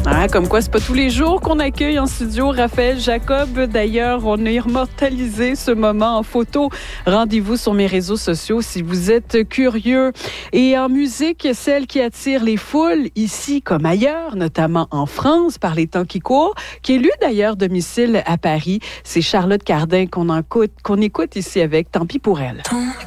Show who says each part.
Speaker 1: Ah, comme quoi, c'est pas tous les jours qu'on accueille en studio Raphaël Jacob. D'ailleurs, on a immortalisé ce moment en photo. Rendez-vous sur mes réseaux sociaux si vous êtes curieux. Et en musique, celle qui attire les foules, ici comme ailleurs, notamment en France, par les temps qui courent, qui est lui d'ailleurs domicile à Paris. C'est Charlotte Cardin qu'on écoute ici avec Tant pis pour elle.